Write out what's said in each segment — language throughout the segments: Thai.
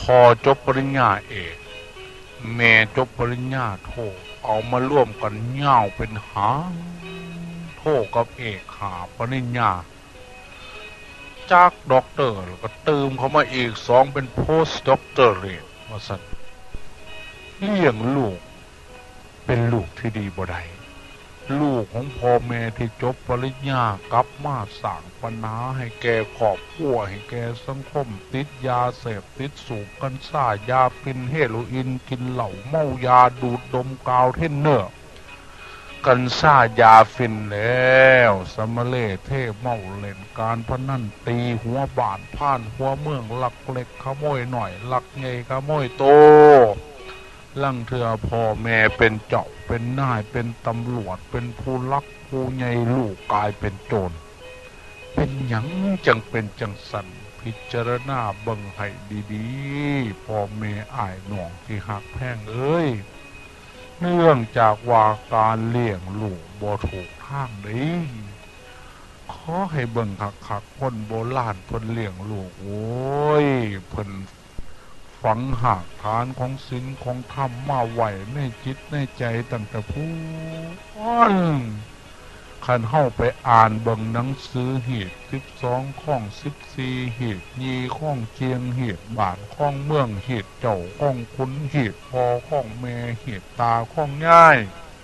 อจบปริญญาเอกแม่จบปริญญาโทเอามาร่วมกันเง่าเป็นหางโทกับเอกหาปริญญาจากด็อกเตอร์แล้วก็เติมเข้ามาอีกสองเป็นโพสต์ด็อกเตอร์เรทมาสั่นเลี้ยงลูกเป็นลูกที่ดีบ่ได้ลูกของพ่อแม่ที่จบปริญญากลับมาสร้างปัญหาให้แก่ครอบครัวให้แก่สังคมติดยาเสพติดสูบกัญชายาฟินเฮโรอีนกินเหล้าเมายาดูดดมกาวเทนเนอร์กัญชายาฟินแล้วสมเลเทเมาเล่นการพนันตีหัวบาดผ่านหัวเมืองลักเล็กขโมยหน่อยลักใหญ่ขโมยโตลังเถื่อพ่อแม่เป็นเจ้าเป็นนายเป็นตำรวจเป็นผู้ลักผู้ใหญ่ลูกกลายเป็นโจรเป็นหยังจังเป็นจังสันพิจารณาเบิ่งให้ดีๆพ่อแม่อ้ายน้องที่หักแพงเอ้ยเนื่องจากว่าการเลี้ยงลูกบ่ถูกทางนี้ขอให้เบิ่งคักๆคนโบราณเพิ่นเลี้ยงลูกโอ้ยเพิ่นฝังหากฐานของศีลของธรรมมาไว้ในจิตในใจตั้งแต่ผู้คันเข้าไปอ่านเบิ่งหนังสือเหตุ12ข้อง14เหตุยีข้องเจียงเหตุบาทข้องเมืองเหตุเจ้าข้องขุนเหตุพอข้องแม่เหตุตาข้องง่าย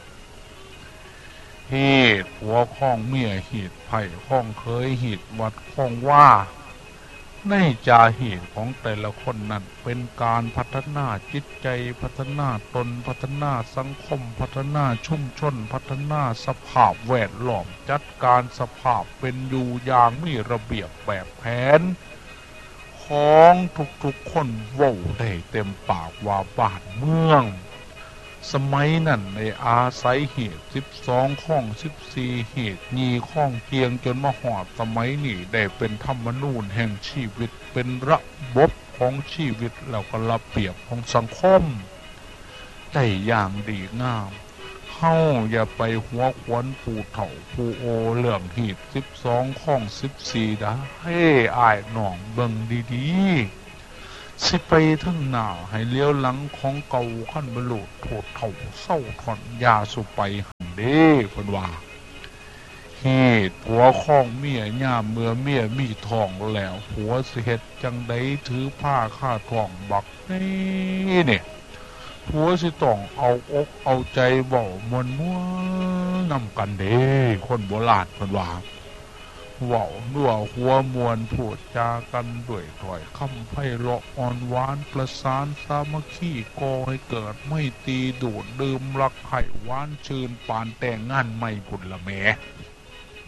เหตุผัวข้องเมียเหตุไผ่ข้องเคยเหตุวัดข้องว่าในจาเหตุของแต่ละคนนั้นเป็นการพัฒนาจิตใจพัฒนาตนพัฒนาสังคมพัฒนาชุมชนพัฒนาสภาพแวดล้อมจัดการสภาพเป็นอยู่อย่างมีระเบียบแบบแผนของทุกๆคนเว้าได้เต็มปากว่าบ้านเมืองสมัยนั้นในอาศัยเหตุ12ข้อง14เหตุยีข้องเกียงจนมาหอดสมัยนี้ได้เป็นธรรมนูญแห่งชีวิตเป็นระบบของชีวิตแล้วก็ระเบียบของสังคมได้อย่างดีงามเฮาอย่าไปหัวควนผู้เฒ่าผู้โอเรื่องเหตุ12ข้อง14นะให้อ้ายน้องเบิ่งดีๆสิไปทั้งหน้าให้เลี้ยวหลังของเก่าขั้นบรรลุโทษเถ่าเศร้าถอนยาสุไปหันเด้เพิ่นว่าเหตุผัวข้องเมียย่ามเมื่อเมียมีทองแล้วผัวสิเฮ็ดจังไดถือผ้าฆ่าทองบักนี่เนี่ยผัวสิต้องเอาอกเอาใจเว้ามวนนำกันเด้คนโบราณเพิ่นว่าเว้านัวหัวมวนพูดจากันด้วยถ้อยคำไพเราะอ่อนหวานประสานสามัคคีก่อให้เกิดไม่ตีดูดดื่มรักไข่หวานชื่นปานแต่งงานไม่บุญละแม่